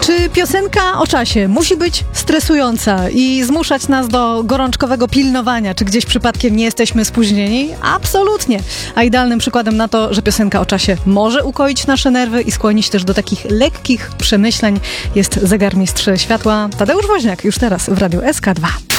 Czy piosenka o czasie musi być stresująca i zmuszać nas do gorączkowego pilnowania, czy gdzieś przypadkiem nie jesteśmy spóźnieni? Absolutnie. A idealnym przykładem na to, że piosenka o czasie może ukoić nasze nerwy i skłonić też do takich lekkich przemyśleń, jest zegarmistrz światła Tadeusz Woźniak, już teraz w Radiu SK2.